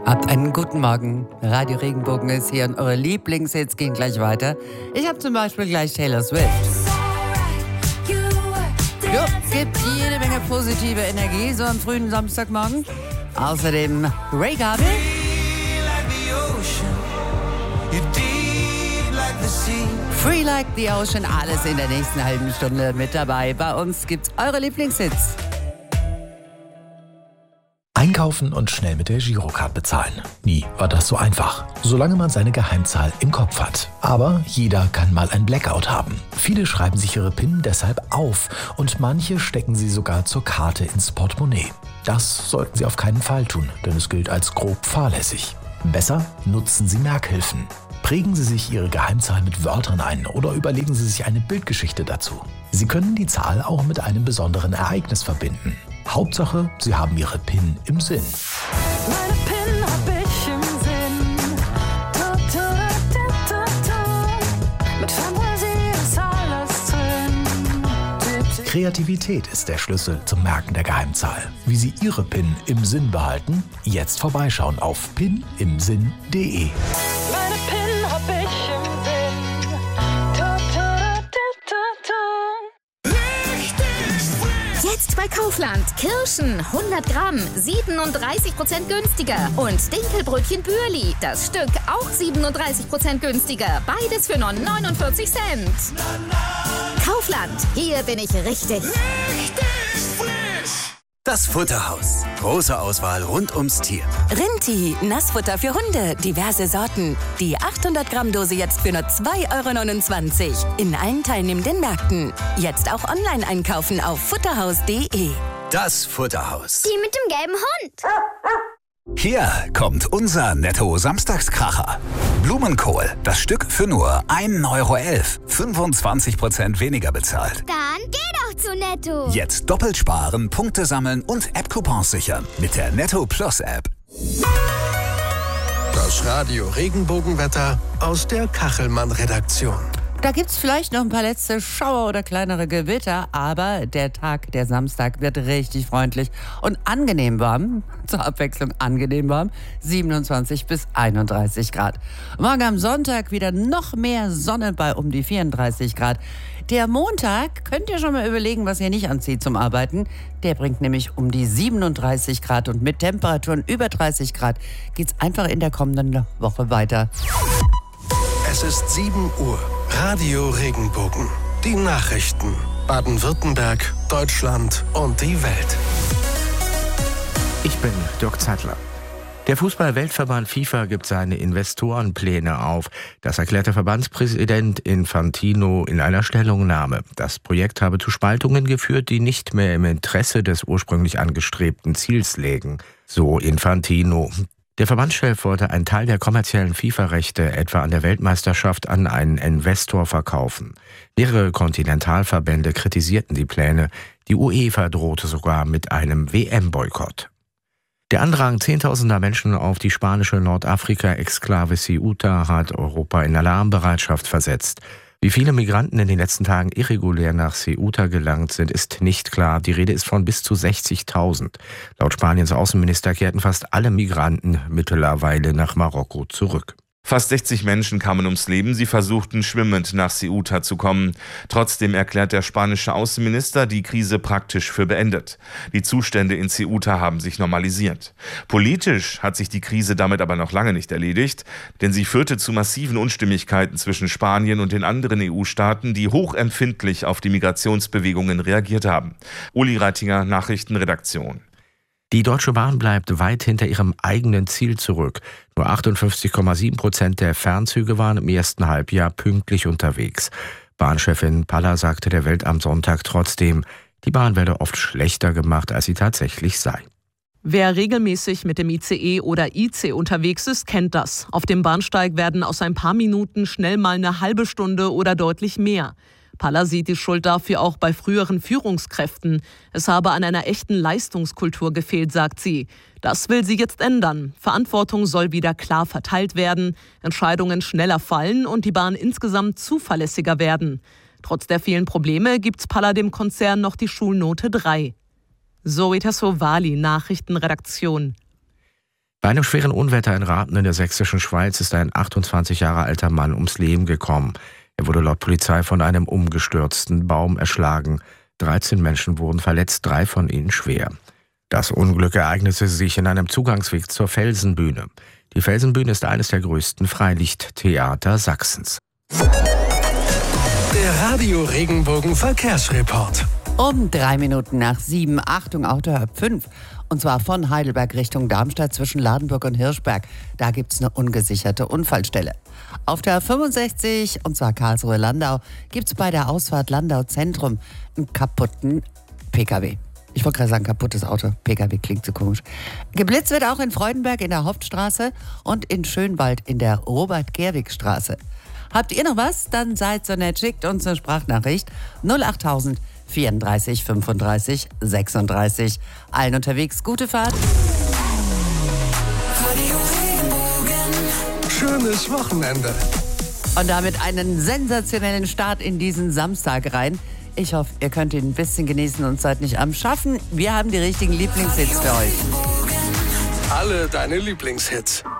Habt einen guten Morgen. Radio Regenbogen ist hier und eure Lieblingshits gehen gleich weiter. Ich habe zum Beispiel gleich Taylor Swift. Jo, gibt jede Menge positive Energie so am frühen Samstagmorgen. Außerdem Ray Gabel. Free like the ocean, alles in der nächsten halben Stunde mit dabei. Bei uns gibt's eure Lieblingshits. Einkaufen und schnell mit der Girocard bezahlen. Nie war das so einfach, solange man seine Geheimzahl im Kopf hat. Aber jeder kann mal ein Blackout haben. Viele schreiben sich ihre PIN deshalb auf und manche stecken sie sogar zur Karte ins Portemonnaie. Das sollten Sie auf keinen Fall tun, denn es gilt als grob fahrlässig. Besser nutzen Sie Merkhilfen. Prägen Sie sich Ihre Geheimzahl mit Wörtern ein oder überlegen Sie sich eine Bildgeschichte dazu. Sie können die Zahl auch mit einem besonderen Ereignis verbinden. Hauptsache, Sie haben Ihre PIN im Sinn. Meine PIN hab ich im Sinn. Mit Fantasie ist alles drin. Kreativität ist der Schlüssel zum Merken der Geheimzahl. Wie Sie Ihre PIN im Sinn behalten? Jetzt vorbeischauen auf pinimsinn.de. Meine PIN hab ich im Sinn. Jetzt bei Kaufland. Kirschen 100 Gramm, 37% günstiger. Und Dinkelbrötchen Bürli, das Stück auch 37% günstiger. Beides für nur 49 Cent. Kaufland, hier bin ich richtig. Das Futterhaus. Große Auswahl rund ums Tier. Rinti, Nassfutter für Hunde, diverse Sorten. Die 800 Gramm Dose jetzt für nur 2,29 € in allen teilnehmenden Märkten. Jetzt auch online einkaufen auf futterhaus.de. Das Futterhaus. Die mit dem gelben Hund. Hier kommt unser Netto-Samstagskracher. Blumenkohl, das Stück für nur 1,11 €. 25% weniger bezahlt. Dann geh doch zu Netto. Jetzt doppelt sparen, Punkte sammeln und App-Coupons sichern mit der Netto Plus App. Das Radio Regenbogenwetter aus der Kachelmann-Redaktion. Da gibt's vielleicht noch ein paar letzte Schauer oder kleinere Gewitter, aber der Tag, der Samstag, wird richtig freundlich und angenehm warm. Zur Abwechslung angenehm warm. 27 bis 31 Grad. Morgen am Sonntag wieder noch mehr Sonne bei um die 34 Grad. Der Montag, könnt ihr schon mal überlegen, was ihr nicht anzieht zum Arbeiten. Der bringt nämlich um die 37 Grad und mit Temperaturen über 30 Grad geht's einfach in der kommenden Woche weiter. Es ist 7 Uhr. Radio Regenbogen. Die Nachrichten. Baden-Württemberg, Deutschland und die Welt. Ich bin Dirk Zeitler. Der Fußball-Weltverband FIFA gibt seine Investorenpläne auf. Das erklärte Verbandspräsident Infantino in einer Stellungnahme. Das Projekt habe zu Spaltungen geführt, die nicht mehr im Interesse des ursprünglich angestrebten Ziels lägen, so Infantino. Der Verbandschef wollte einen Teil der kommerziellen FIFA-Rechte etwa an der Weltmeisterschaft an einen Investor verkaufen. Mehrere Kontinentalverbände kritisierten die Pläne. Die UEFA drohte sogar mit einem WM-Boykott. Der Andrang zehntausender Menschen auf die spanische Nordafrika-Exklave Ceuta hat Europa in Alarmbereitschaft versetzt. Wie viele Migranten in den letzten Tagen irregulär nach Ceuta gelangt sind, ist nicht klar. Die Rede ist von bis zu 60.000. Laut Spaniens Außenminister kehrten fast alle Migranten mittlerweile nach Marokko zurück. Fast 60 Menschen kamen ums Leben. Sie versuchten schwimmend nach Ceuta zu kommen. Trotzdem erklärt der spanische Außenminister die Krise praktisch für beendet. Die Zustände in Ceuta haben sich normalisiert. Politisch hat sich die Krise damit aber noch lange nicht erledigt, denn sie führte zu massiven Unstimmigkeiten zwischen Spanien und den anderen EU-Staaten, die hochempfindlich auf die Migrationsbewegungen reagiert haben. Uli Reitinger, Nachrichtenredaktion. Die Deutsche Bahn bleibt weit hinter ihrem eigenen Ziel zurück. Nur 58,7% der Fernzüge waren im ersten Halbjahr pünktlich unterwegs. Bahnchefin Palla sagte der Welt am Sonntag trotzdem, die Bahn werde oft schlechter gemacht, als sie tatsächlich sei. Wer regelmäßig mit dem ICE oder IC unterwegs ist, kennt das. Auf dem Bahnsteig werden aus ein paar Minuten schnell mal eine halbe Stunde oder deutlich mehr. Palla sieht die Schuld dafür auch bei früheren Führungskräften. Es habe an einer echten Leistungskultur gefehlt, sagt sie. Das will sie jetzt ändern. Verantwortung soll wieder klar verteilt werden, Entscheidungen schneller fallen und die Bahn insgesamt zuverlässiger werden. Trotz der vielen Probleme gibt's Palla dem Konzern noch die Schulnote 3. Zoe Tassovali, Nachrichtenredaktion. Bei einem schweren Unwetter in Rathen in der sächsischen Schweiz ist ein 28 Jahre alter Mann ums Leben gekommen. Er wurde laut Polizei von einem umgestürzten Baum erschlagen. 13 Menschen wurden verletzt, 3 von ihnen schwer. Das Unglück ereignete sich in einem Zugangsweg zur Felsenbühne. Die Felsenbühne ist eines der größten Freilichttheater Sachsens. Der Radio Regenbogen Verkehrsreport. Um 3 Minuten nach 7, Achtung, Auto ab 5. Und zwar von Heidelberg Richtung Darmstadt zwischen Ladenburg und Hirschberg. Da gibt es eine ungesicherte Unfallstelle. Auf der 65, und zwar Karlsruhe-Landau, gibt es bei der Ausfahrt Landau Zentrum einen kaputten PKW. Ich wollte gerade sagen, kaputtes Auto. PKW klingt so komisch. Geblitzt wird auch in Freudenberg in der Hauptstraße und in Schönwald in der Robert-Gerwig-Straße. Habt ihr noch was? Dann seid so nett, schickt uns eine Sprachnachricht 08000 34 35 36. Allen unterwegs gute Fahrt. Schönes Wochenende. Und damit einen sensationellen Start in diesen Samstag rein. Ich hoffe, ihr könnt ihn ein bisschen genießen und seid nicht am Schaffen. Wir haben die richtigen Lieblingshits für euch. Alle deine Lieblingshits.